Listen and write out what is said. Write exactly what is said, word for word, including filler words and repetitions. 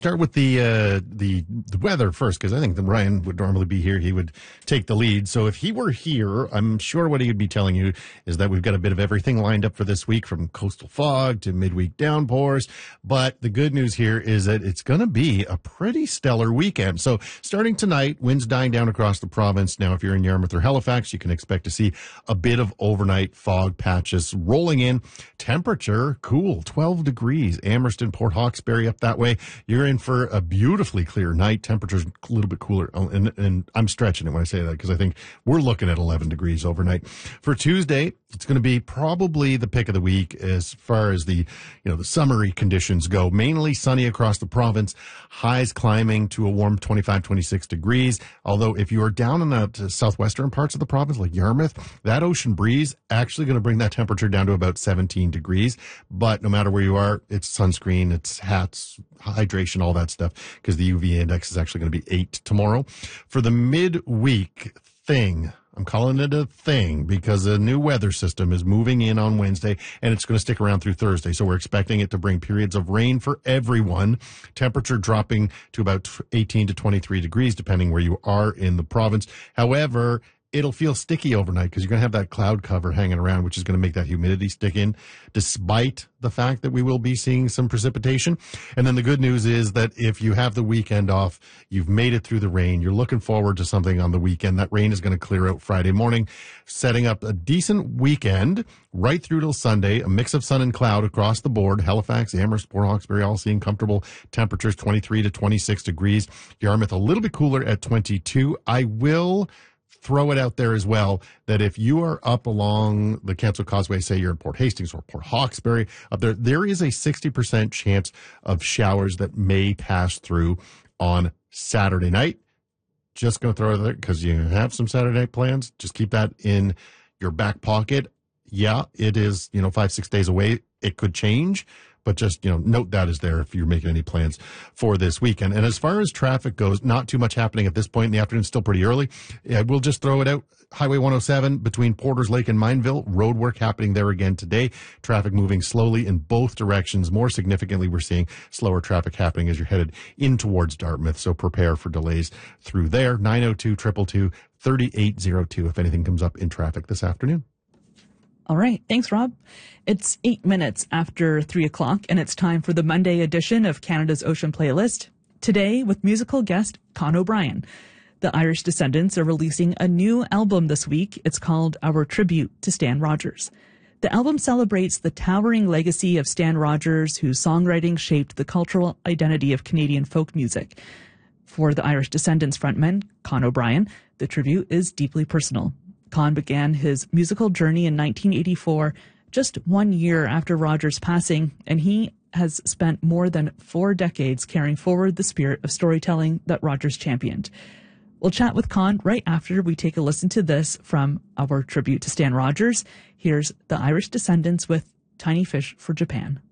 Start with the uh, the the weather first, because I think that Ryan would normally be here. He would take the lead. So if he were here, I'm sure what he would be telling you is that we've got a bit of everything lined up for this week, from coastal fog to midweek downpours. But the good news here is that it's going to be a pretty stellar weekend. So starting tonight, winds dying down across the province. Now, if you're in Yarmouth or Halifax, you can expect to see a bit of overnight fog patches rolling in. Temperature cool, twelve degrees. Amherst, Port Hawkesbury up that way. You're in for a beautifully clear night. Temperature's a little bit cooler, and, and I'm stretching it when I say that, because I think we're looking at eleven degrees overnight. For Tuesday, it's going to be probably the pick of the week as far as the, you know, the summery conditions go. Mainly sunny across the province, highs climbing to a warm twenty-five, twenty-six degrees. Although if you are down in the southwestern parts of the province, like Yarmouth, that ocean breeze actually going to bring that temperature down to about seventeen degrees. But no matter where you are, it's sunscreen, it's hats, hydration, all that stuff, because the U V index is actually going to be eight tomorrow. For the midweek thing, I'm calling it a thing because a new weather system is moving in on Wednesday, and it's going to stick around through Thursday. So we're expecting it to bring periods of rain for everyone. Temperature dropping to about eighteen to twenty-three degrees, depending where you are in the province. However, it'll feel sticky overnight because you're going to have that cloud cover hanging around, which is going to make that humidity stick in, despite the fact that we will be seeing some precipitation. And then the good news is that if you have the weekend off, you've made it through the rain, you're looking forward to something on the weekend. That rain is going to clear out Friday morning, setting up a decent weekend right through till Sunday, a mix of sun and cloud across the board. Halifax, Amherst, Port Hawkesbury, all seeing comfortable temperatures, twenty-three to twenty-six degrees. Yarmouth, a little bit cooler at twenty-two. I will throw it out there as well that if you are up along the Cancel Causeway, say you're in Port Hastings or Port Hawkesbury, up there, there is a sixty percent chance of showers that may pass through on Saturday night. Just going to throw it there because you have some Saturday night plans. Just keep that in your back pocket. Yeah, it is, you know, five, six days away. It could change. But just, you know, note that is there if you're making any plans for this weekend. And as far as traffic goes, not too much happening at this point in the afternoon. Still pretty early. Yeah, we'll just throw it out. Highway one oh seven between Porters Lake and Mineville. Road work happening there again today. Traffic moving slowly in both directions. More significantly, we're seeing slower traffic happening as you're headed in towards Dartmouth. So prepare for delays through there. nine oh two, two two two, three eight oh two if anything comes up in traffic this afternoon. All right. Thanks, Rob. It's eight minutes after three o'clock, and it's time for the Monday edition of Canada's Ocean Playlist. Today, with musical guest Con O'Brien. The Irish Descendants are releasing a new album this week. It's called Our Tribute to Stan Rogers. The album celebrates the towering legacy of Stan Rogers, whose songwriting shaped the cultural identity of Canadian folk music. For the Irish Descendants frontman, Con O'Brien, the tribute is deeply personal. Con began his musical journey in nineteen eighty-four, just one year after Rogers' passing, and he has spent more than four decades carrying forward the spirit of storytelling that Rogers championed. We'll chat with Con right after we take a listen to this from Our Tribute to Stan Rogers. Here's the Irish Descendants with Tiny Fish for Japan.